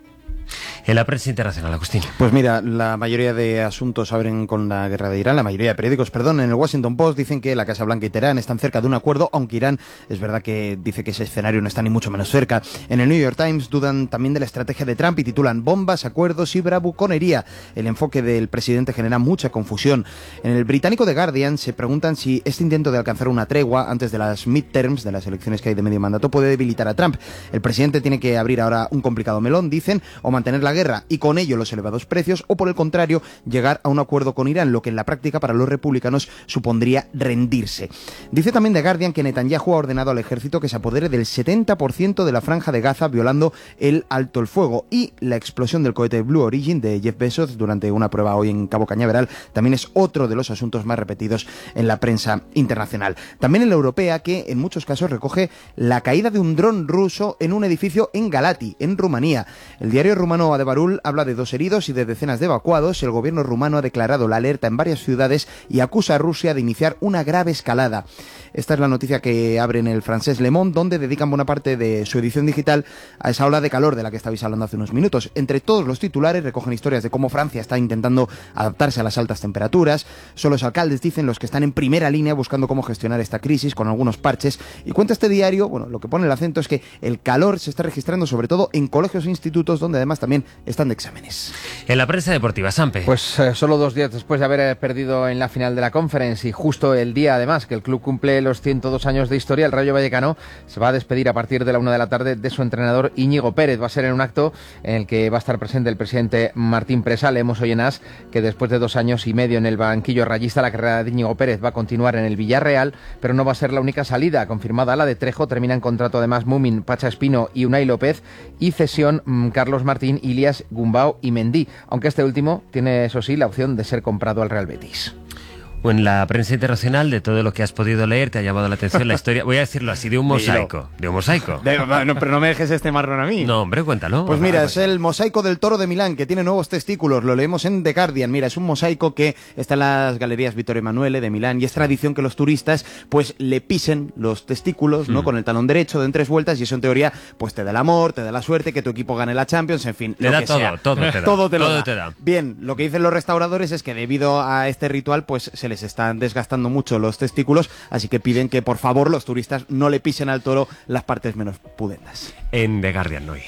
[SPEAKER 8] En la prensa internacional, Agustín.
[SPEAKER 9] Pues mira, la mayoría de asuntos abren con la guerra de Irán, la mayoría de periódicos, perdón, en el Washington Post dicen que la Casa Blanca y Teherán están cerca de un acuerdo, aunque Irán es verdad que dice que ese escenario no está ni mucho menos cerca. En el New York Times dudan también de la estrategia de Trump y titulan bombas, acuerdos y bravuconería. El enfoque del presidente genera mucha confusión. En el británico The Guardian se preguntan si este intento de alcanzar una tregua antes de las midterms, de las elecciones que hay de medio mandato, puede debilitar a Trump. El presidente tiene que abrir ahora un complicado melón, dicen, o mantener la guerra y con ello los elevados precios, o por el contrario, llegar a un acuerdo con Irán, lo que en la práctica para los republicanos supondría rendirse. Dice también The Guardian que Netanyahu ha ordenado al ejército que se apodere del setenta por ciento de la franja de Gaza, violando el alto el fuego, y la explosión del cohete Blue Origin de Jeff Bezos durante una prueba hoy en Cabo Cañaveral también es otro de los asuntos más repetidos en la prensa internacional. También en la europea, que en muchos casos recoge la caída de un dron ruso en un edificio en Galati, en Rumanía. El diario rumano Adebarul habla de dos heridos y de decenas de evacuados. El gobierno rumano ha declarado la alerta en varias ciudades y acusa a Rusia de iniciar una grave escalada. Esta es la noticia que abre en el francés Le Monde, donde dedican buena parte de su edición digital a esa ola de calor de la que estabais hablando hace unos minutos. Entre todos los titulares recogen historias de cómo Francia está intentando adaptarse a las altas temperaturas. Son los alcaldes, dicen, los que están en primera línea buscando cómo gestionar esta crisis con algunos parches. Y cuenta este diario, bueno, lo que pone el acento es que el calor se está registrando sobre todo en colegios e institutos, donde además también están de exámenes.
[SPEAKER 8] En la prensa deportiva, Sampe.
[SPEAKER 10] Pues eh, solo dos días después de haber perdido en la final de la Conference y justo el día además que el club cumple los ciento dos años de historia, el Rayo Vallecano se va a despedir a partir de la una de la tarde de su entrenador Íñigo Pérez. Va a ser en un acto en el que va a estar presente el presidente Martín Presa. Leemos hoy en As que después de dos años y medio en el banquillo rayista, la carrera de Íñigo Pérez va a continuar en el Villarreal, pero no va a ser la única salida. Confirmada la de Trejo, termina en contrato además Mumin, Pacha Espino y Unai López, y cesión mmm, Carlos Martín, Ilias, Gumbau y Mendy, aunque este último tiene, eso sí, la opción de ser comprado al Real Betis.
[SPEAKER 8] O en la prensa internacional, de todo lo que has podido leer, te ha llamado la atención la historia, voy a decirlo así, de un mosaico. De un mosaico.
[SPEAKER 9] De, no, pero no me dejes este marrón a mí.
[SPEAKER 8] No, hombre, cuéntalo.
[SPEAKER 9] Pues mira, es el mosaico del Toro de Milán, que tiene nuevos testículos. Lo leemos en The Guardian. Mira, es un mosaico que está en las galerías Vittorio Emanuele de Milán, y es tradición que los turistas pues le pisen los testículos, ¿no? Mm. Con el talón derecho, den tres vueltas, y eso en teoría pues te da el amor, te da la suerte, que tu equipo gane la Champions, en fin,
[SPEAKER 8] te
[SPEAKER 9] lo
[SPEAKER 8] da
[SPEAKER 9] que
[SPEAKER 8] todo,
[SPEAKER 9] sea.
[SPEAKER 8] todo te da.
[SPEAKER 9] Todo te lo
[SPEAKER 8] todo
[SPEAKER 9] da.
[SPEAKER 8] Te da.
[SPEAKER 9] Bien, lo que dicen los restauradores es que debido a este ritual pues se les están desgastando mucho los testículos, así que piden que por favor los turistas no le pisen al toro las partes menos pudendas.
[SPEAKER 8] En The Guardian hoy.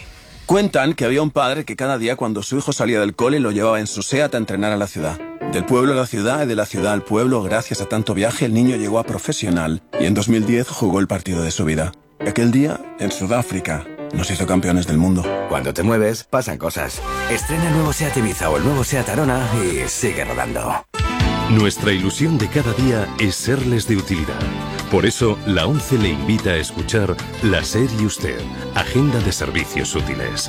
[SPEAKER 4] Cuentan que había un padre que cada día cuando su hijo salía del cole lo llevaba en su SEAT a entrenar a la ciudad. Del pueblo a la ciudad y de la ciudad al pueblo, gracias a tanto viaje, el niño llegó a profesional y en dos mil diez jugó el partido de su vida. Aquel día, en Sudáfrica, nos hizo campeones del mundo.
[SPEAKER 11] Cuando te mueves, pasan cosas. Estrena el nuevo SEAT Ibiza o el nuevo SEAT Arona y sigue rodando.
[SPEAKER 12] Nuestra ilusión de cada día es serles de utilidad. Por eso, la ONCE le invita a escuchar La SER y Usted, Agenda de Servicios Útiles.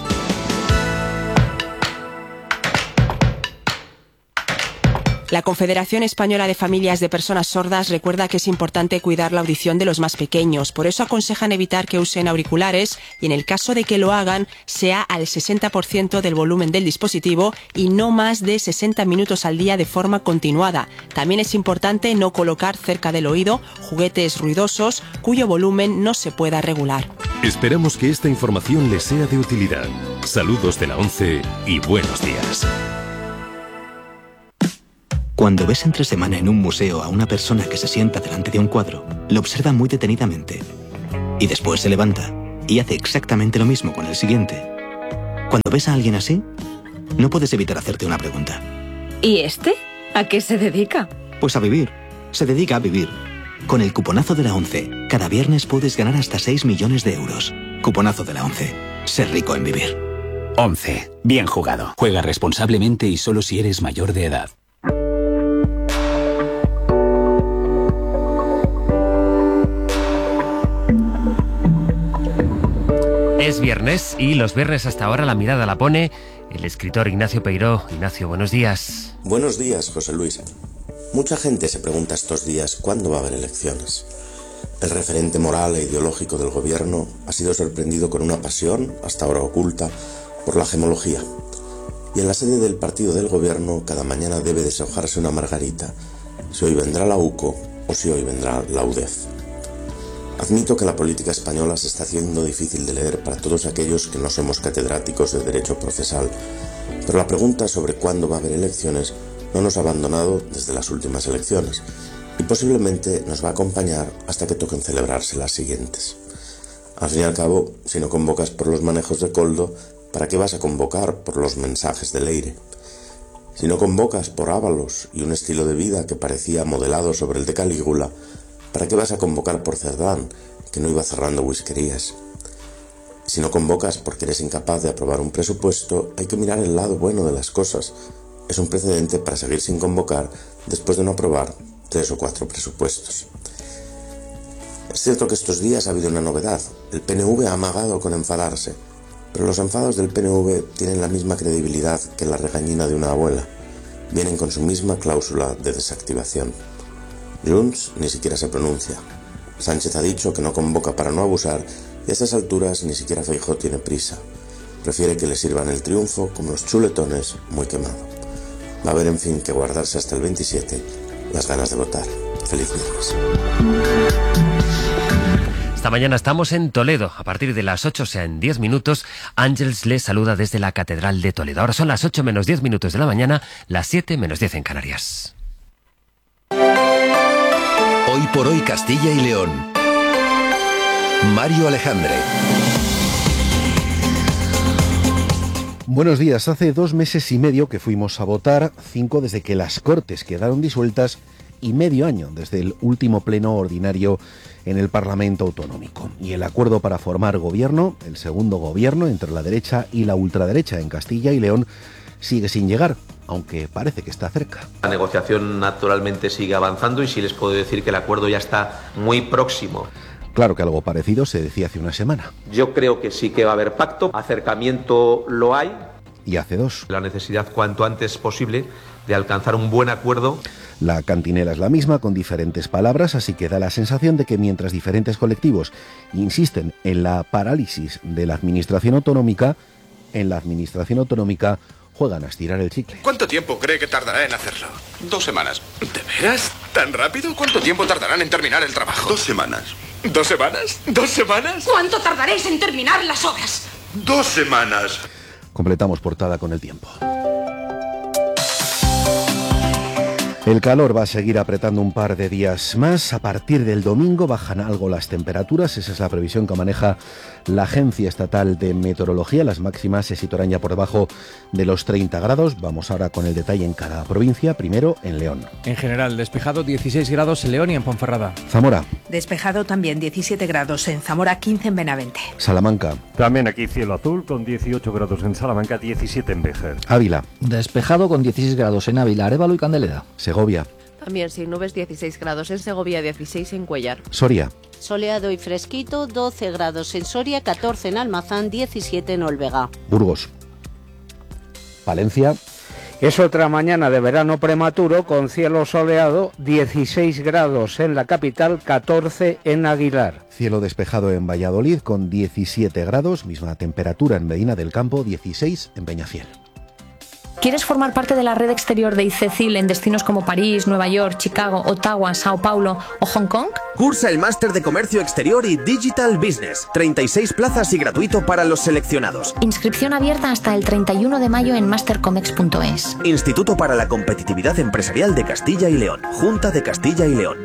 [SPEAKER 13] La Confederación Española de Familias de Personas Sordas recuerda que es importante cuidar la audición de los más pequeños. Por eso aconsejan evitar que usen auriculares y, en el caso de que lo hagan, sea al sesenta por ciento del volumen del dispositivo y no más de sesenta minutos al día de forma continuada. También es importante no colocar cerca del oído juguetes ruidosos cuyo volumen no se pueda regular.
[SPEAKER 12] Esperamos que esta información les sea de utilidad. Saludos de la ONCE y buenos días.
[SPEAKER 14] Cuando ves entre semana en un museo a una persona que se sienta delante de un cuadro, lo observa muy detenidamente y después se levanta y hace exactamente lo mismo con el siguiente. Cuando ves a alguien así, no puedes evitar hacerte una pregunta.
[SPEAKER 15] ¿Y este? ¿A qué se dedica?
[SPEAKER 14] Pues a vivir. Se dedica a vivir. Con el cuponazo de la ONCE, cada viernes puedes ganar hasta seis millones de euros. Cuponazo de la ONCE. Ser rico en vivir.
[SPEAKER 17] ONCE. Bien jugado. Juega responsablemente y solo si eres mayor de edad.
[SPEAKER 8] Es viernes y los viernes hasta ahora la mirada la pone el escritor Ignacio Peiró. Ignacio, buenos días.
[SPEAKER 18] Buenos días, José Luis. Mucha gente se pregunta estos días cuándo va a haber elecciones. El referente moral e ideológico del gobierno ha sido sorprendido con una pasión, hasta ahora oculta, por la gemología. Y en la sede del partido del gobierno cada mañana debe deshojarse una margarita, si hoy vendrá la U C O o si hoy vendrá la U D E F. Admito que la política española se está haciendo difícil de leer para todos aquellos que no somos catedráticos de derecho procesal, pero la pregunta sobre cuándo va a haber elecciones no nos ha abandonado desde las últimas elecciones y posiblemente nos va a acompañar hasta que toquen celebrarse las siguientes. Al fin y al cabo, si no convocas por los manejos de Koldo, ¿para qué vas a convocar por los mensajes de Leire? Si no convocas por Ábalos y un estilo de vida que parecía modelado sobre el de Calígula, ¿para qué vas a convocar por Cerdán, que no iba cerrando whiskerías? Si no convocas porque eres incapaz de aprobar un presupuesto, hay que mirar el lado bueno de las cosas. Es un precedente para seguir sin convocar después de no aprobar tres o cuatro presupuestos. Es cierto que estos días ha habido una novedad. El P N V ha amagado con enfadarse, pero los enfados del P N V tienen la misma credibilidad que la regañina de una abuela. Vienen con su misma cláusula de desactivación. Junts ni siquiera se pronuncia. Sánchez ha dicho que no convoca para no abusar y a estas alturas ni siquiera Feijóo tiene prisa. Prefiere que le sirvan el triunfo como los chuletones muy quemado. Va a haber en fin que guardarse hasta el veintisiete las ganas de votar. Feliz viernes.
[SPEAKER 8] Esta mañana estamos en Toledo. A partir de las ocho, o sea, en diez minutos, Ángeles les saluda desde la Catedral de Toledo. Ahora son las ocho menos diez minutos de la mañana, las siete menos diez en Canarias.
[SPEAKER 7] Hoy por hoy Castilla y León. Mario Alejandre.
[SPEAKER 22] Buenos días. Hace dos meses y medio que fuimos a votar, cinco desde que las Cortes quedaron disueltas y medio año desde el último pleno ordinario en el Parlamento Autonómico. Y el acuerdo para formar gobierno, el segundo gobierno entre la derecha y la ultraderecha en Castilla y León, sigue sin llegar, aunque parece que está cerca.
[SPEAKER 23] La negociación naturalmente sigue avanzando y sí les puedo decir que el acuerdo ya está muy próximo.
[SPEAKER 22] Claro que algo parecido se decía hace una semana.
[SPEAKER 23] Yo creo que sí que va a haber pacto, acercamiento lo hay.
[SPEAKER 22] Y hace dos.
[SPEAKER 23] La necesidad cuanto antes posible de alcanzar un buen acuerdo.
[SPEAKER 22] La cantinela es la misma, con diferentes palabras, así que da la sensación de que mientras diferentes colectivos insisten en la parálisis de la administración autonómica, en la administración autonómica juegan a estirar el chicle.
[SPEAKER 24] ¿Cuánto tiempo cree que tardará en hacerlo? Dos semanas. ¿De veras? ¿Tan rápido? ¿Cuánto tiempo tardarán en terminar el trabajo? Dos semanas. ¿Dos semanas? ¿Dos semanas?
[SPEAKER 29] ¿Cuánto tardaréis en terminar las obras?
[SPEAKER 24] Dos semanas.
[SPEAKER 22] Completamos portada con el tiempo. El calor va a seguir apretando un par de días más. A partir del domingo bajan algo las temperaturas. Esa es la previsión que maneja la Agencia Estatal de Meteorología. Las máximas se situarán ya por debajo de los treinta grados. Vamos ahora con el detalle en cada provincia. Primero en León.
[SPEAKER 1] En general, despejado dieciséis grados en León y en Ponferrada.
[SPEAKER 22] Zamora.
[SPEAKER 2] Despejado también diecisiete grados en Zamora, quince en Benavente.
[SPEAKER 22] Salamanca.
[SPEAKER 3] También aquí cielo azul con dieciocho grados en Salamanca, diecisiete en Béjar.
[SPEAKER 22] Ávila.
[SPEAKER 16] Despejado con dieciséis grados en Ávila, Arévalo y Candeleda.
[SPEAKER 22] Segovia.
[SPEAKER 19] También sin nubes, dieciséis grados en Segovia, dieciséis en Cuellar.
[SPEAKER 22] Soria.
[SPEAKER 20] Soleado y fresquito, doce grados en Soria, catorce en Almazán, diecisiete en Olvega.
[SPEAKER 22] Burgos. Valencia.
[SPEAKER 21] Es otra mañana de verano prematuro con cielo soleado, dieciséis grados en la capital, catorce en Aguilar.
[SPEAKER 22] Cielo despejado en Valladolid con diecisiete grados, misma temperatura en Medina del Campo, dieciséis en Peñafiel.
[SPEAKER 25] ¿Quieres formar parte de la red exterior de ICECIL en destinos como París, Nueva York, Chicago, Ottawa, Sao Paulo o Hong Kong?
[SPEAKER 27] Cursa el máster de Comercio Exterior y Digital Business. treinta y seis plazas y gratuito para los seleccionados.
[SPEAKER 25] Inscripción abierta hasta el treinta y uno de mayo en mastercomex punto es.
[SPEAKER 27] Instituto para la Competitividad Empresarial de Castilla y León. Junta de Castilla y León.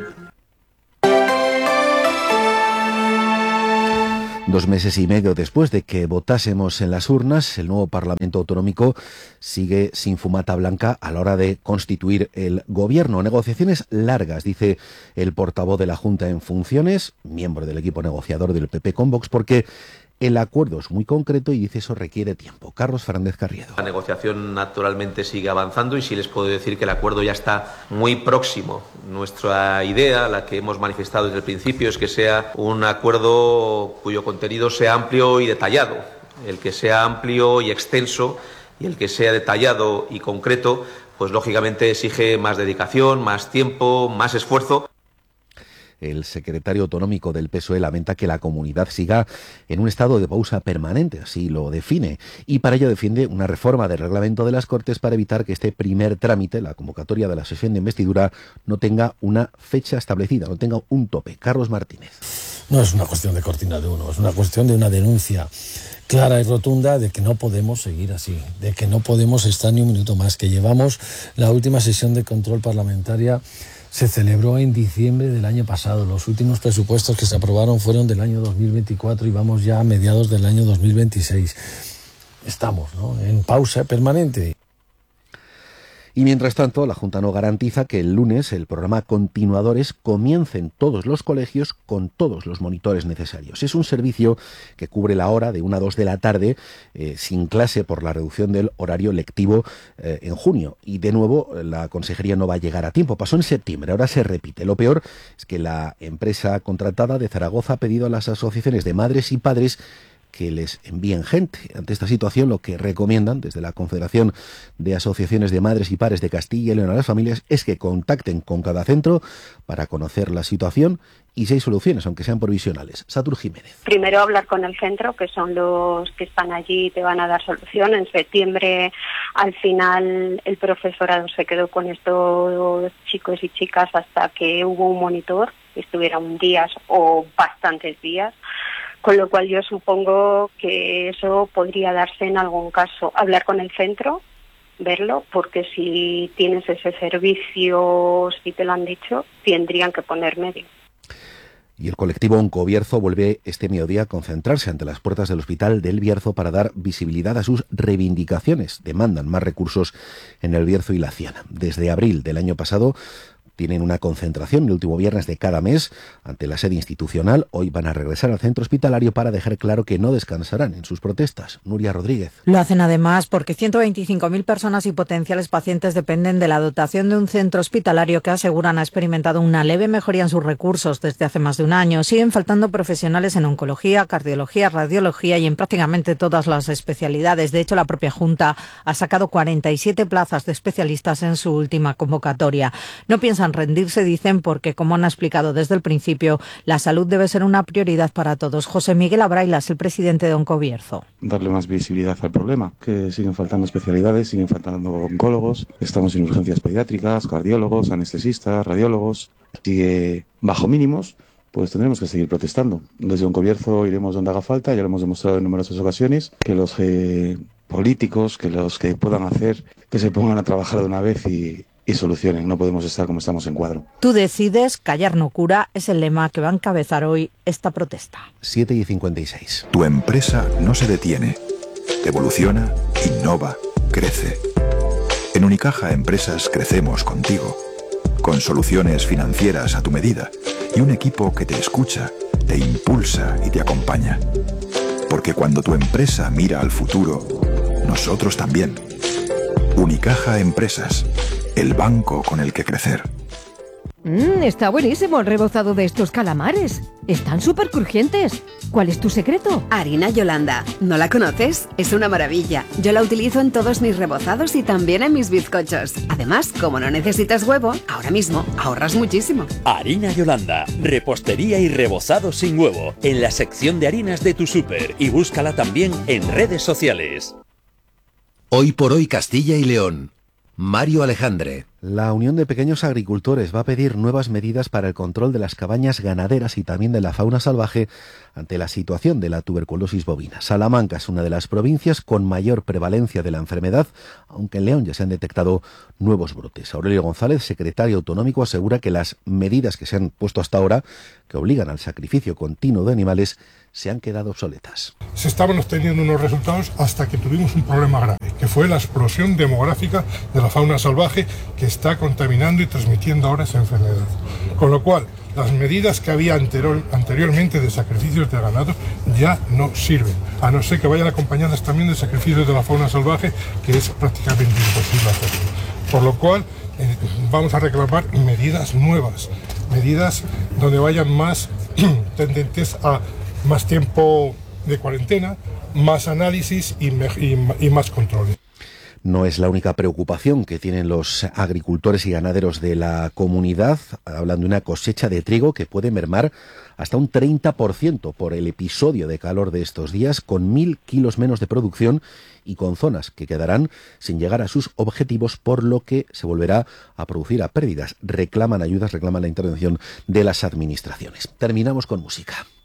[SPEAKER 22] Dos meses y medio después de que votásemos en las urnas, el nuevo Parlamento Autonómico sigue sin fumata blanca a la hora de constituir el gobierno. Negociaciones largas, dice el portavoz de la Junta en funciones, miembro del equipo negociador del P P con Vox, porque el acuerdo es muy concreto y dice eso requiere tiempo. Carlos Fernández Carriedo.
[SPEAKER 23] La negociación naturalmente sigue avanzando y sí les puedo decir que el acuerdo ya está muy próximo. Nuestra idea, la que hemos manifestado desde el principio, es que sea un acuerdo cuyo contenido sea amplio y detallado. El que sea amplio y extenso y el que sea detallado y concreto, pues lógicamente exige más dedicación, más tiempo, más esfuerzo.
[SPEAKER 22] El secretario autonómico del P S O E lamenta que la comunidad siga en un estado de pausa permanente, así lo define, y para ello defiende una reforma del reglamento de las Cortes para evitar que este primer trámite, la convocatoria de la sesión de investidura, no tenga una fecha establecida, no tenga un tope. Carlos Martínez.
[SPEAKER 30] No es una cuestión de cortina de humo, es una cuestión de una denuncia clara y rotunda de que no podemos seguir así, de que no podemos estar ni un minuto más, que llevamos la última sesión de control parlamentaria. Se celebró en diciembre del año pasado. Los últimos presupuestos que se aprobaron fueron del año dos mil veinticuatro y vamos ya a mediados del año dos mil veintiséis. Estamos, ¿no?, en pausa permanente.
[SPEAKER 22] Y mientras tanto, la Junta no garantiza que el lunes el programa Continuadores comience en todos los colegios con todos los monitores necesarios. Es un servicio que cubre la hora de una a dos de la tarde eh, sin clase por la reducción del horario lectivo eh, en junio. Y de nuevo, la consejería no va a llegar a tiempo. Pasó en septiembre, ahora se repite. Lo peor es que la empresa contratada de Zaragoza ha pedido a las asociaciones de madres y padres que les envíen gente. Ante esta situación, lo que recomiendan desde la Confederación de Asociaciones de Madres y Padres de Castilla y León a las familias es que contacten con cada centro para conocer la situación y si hay soluciones, aunque sean provisionales. Satur Jiménez.
[SPEAKER 31] Primero hablar con el centro, que son los que están allí y te van a dar solución. En septiembre, al final, el profesorado se quedó con estos chicos y chicas hasta que hubo un monitor, que estuvieron días o bastantes días. Con lo cual yo supongo que eso podría darse en algún caso. Hablar con el centro, verlo, porque si tienes ese servicio, si te lo han dicho, tendrían que poner medio.
[SPEAKER 22] Y el colectivo Oncobierzo vuelve este mediodía a concentrarse ante las puertas del Hospital del Bierzo para dar visibilidad a sus reivindicaciones. Demandan más recursos en el Bierzo y la Ciana. Desde abril del año pasado tienen una concentración el último viernes de cada mes ante la sede institucional. Hoy van a regresar al centro hospitalario para dejar claro que no descansarán en sus protestas. Nuria Rodríguez.
[SPEAKER 32] Lo hacen además porque ciento veinticinco mil personas y potenciales pacientes dependen de la dotación de un centro hospitalario que aseguran ha experimentado una leve mejoría en sus recursos desde hace más de un año. Siguen faltando profesionales en oncología, cardiología, radiología y en prácticamente todas las especialidades. De hecho, la propia Junta ha sacado cuarenta y siete plazas de especialistas en su última convocatoria. No piensan rendirse, dicen, porque, como han explicado desde el principio, la salud debe ser una prioridad para todos. José Miguel Abraila es el presidente de Oncobierzo.
[SPEAKER 33] Darle más visibilidad al problema, que siguen faltando especialidades, siguen faltando oncólogos, estamos en urgencias pediátricas, cardiólogos, anestesistas, radiólogos, sigue bajo mínimos. Pues tendremos que seguir protestando. Desde Oncobierzo iremos donde haga falta, ya lo hemos demostrado en numerosas ocasiones, que los eh, políticos, que los que puedan hacer, que se pongan a trabajar de una vez y y solucionen. No podemos estar como estamos en Cuadro.
[SPEAKER 32] Tú decides, callar no cura, es el lema que va a encabezar hoy esta protesta.
[SPEAKER 22] siete y cincuenta y seis.
[SPEAKER 4] Tu empresa no se detiene. Evoluciona, innova, crece. En Unicaja Empresas crecemos contigo, con soluciones financieras a tu medida y un equipo que te escucha, te impulsa y te acompaña. Porque cuando tu empresa mira al futuro, nosotros también. Unicaja Empresas, el banco con el que crecer.
[SPEAKER 5] Mmm, está buenísimo el rebozado de estos calamares. Están súper crujientes. ¿Cuál es tu secreto?
[SPEAKER 6] Harina Yolanda. ¿No la conoces? Es una maravilla. Yo la utilizo en todos mis rebozados y también en mis bizcochos. Además, como no necesitas huevo, ahora mismo ahorras muchísimo.
[SPEAKER 9] Harina Yolanda. Repostería y rebozado sin huevo. En la sección de harinas de tu súper. Y búscala también en redes sociales.
[SPEAKER 7] Hoy por hoy Castilla y León. Mario Alejandre.
[SPEAKER 22] La Unión de Pequeños Agricultores va a pedir nuevas medidas para el control de las cabañas ganaderas y también de la fauna salvaje ante la situación de la tuberculosis bovina. Salamanca es una de las provincias con mayor prevalencia de la enfermedad, aunque en León ya se han detectado nuevos brotes. Aurelio González, secretario autonómico, asegura que las medidas que se han puesto hasta ahora, que obligan al sacrificio continuo de animales, se han quedado obsoletas.
[SPEAKER 10] Se estaban obteniendo unos resultados hasta que tuvimos un problema grave, que fue la explosión demográfica de la fauna salvaje que está contaminando y transmitiendo ahora esa enfermedad. Con lo cual, las medidas que había anterior, anteriormente de sacrificios de ganado ya no sirven, a no ser que vayan acompañadas también de sacrificios de la fauna salvaje, que es prácticamente imposible hacerlo. Por lo cual, eh, vamos a reclamar medidas nuevas, medidas donde vayan más tendentes a más tiempo de cuarentena, más análisis y, me, y, y más controles.
[SPEAKER 22] No es la única preocupación que tienen los agricultores y ganaderos de la comunidad. Hablan de una cosecha de trigo que puede mermar hasta un treinta por ciento por el episodio de calor de estos días, con mil kilos menos de producción y con zonas que quedarán sin llegar a sus objetivos, por lo que se volverá a producir a pérdidas. Reclaman ayudas, reclaman la intervención de las administraciones. Terminamos con música.